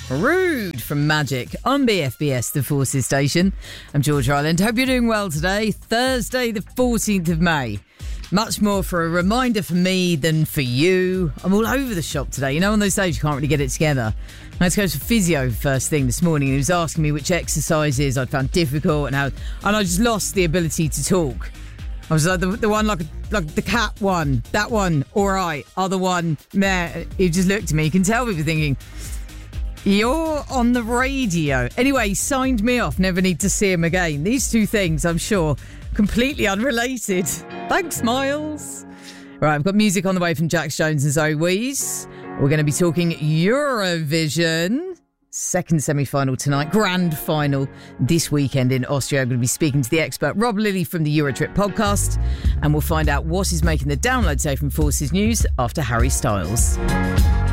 Rude from Magic on BFBS, the Forces Station. I'm George Ireland. Hope you're doing well today, Thursday the 14th of May. Much more for a reminder for me than for you. I'm all over the shop today. You know, on those days you can't really get it together. I had to go to physio first thing this morning. He was asking me which exercises I'd found difficult and I just lost the ability to talk. I was like, the one like the cat one, that one, all right. Other one, meh. He just looked at me. You can tell people thinking, you're on the radio. Anyway, he signed me off. Never need to see him again. These two things, I'm sure, completely unrelated. Thanks, Miles. Right, I've got music on the way from Jax Jones and Zoe Wees. We're going to be talking Eurovision. Second semi-final tonight, grand final this weekend in Austria. I'm going to be speaking to the expert Rob Lilly from the Eurotrip podcast, and we'll find out what is making the download day from Forces News after Harry Styles.